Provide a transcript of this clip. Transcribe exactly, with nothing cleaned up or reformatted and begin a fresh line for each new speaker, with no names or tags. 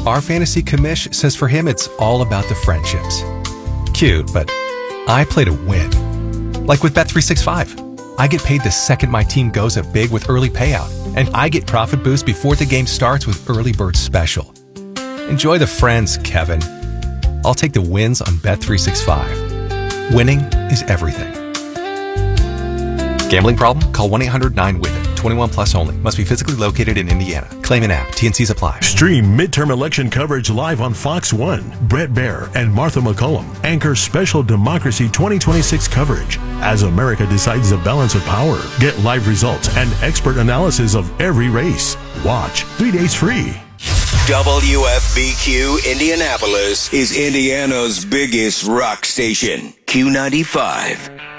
Our fantasy commish says for him it's all about the friendships. Cute, but I play to win. Like with Bet three sixty-five. I get paid the second my team goes up big with early payout, and I get profit boost before the game starts with Early Bird Special. Enjoy the friends, Kevin. I'll take the wins on Bet three sixty-five. Winning is everything. Gambling problem? Call one eight hundred nine W I T H It. twenty-one plus only. Must be physically located in Indiana. Claim an app. T N Cs apply.
Stream midterm election coverage live on Fox one. Brett Baer and Martha McCullum anchor special Democracy twenty twenty-six coverage as America decides the balance of power. Get live results and expert analysis of every race. Watch three days free.
W F B Q Indianapolis is Indiana's biggest rock station. Q ninety-five.